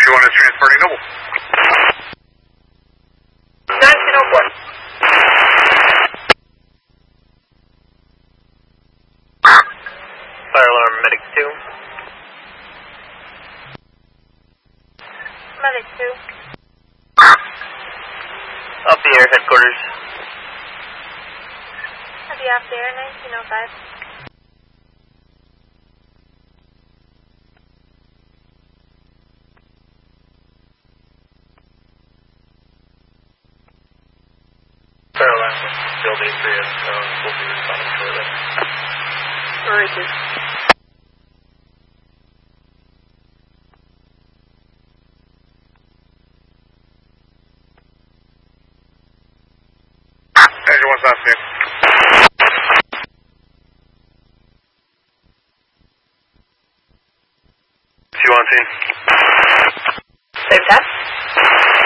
1 is transporting Noble. 1904. Fire alarm, medic 2. Medic 2. Off the air, headquarters. I'll be off there, 1905. Fire alarm, building 3 is will be responding shortly. Roger. Engine 1's on scene. You on scene? Same time?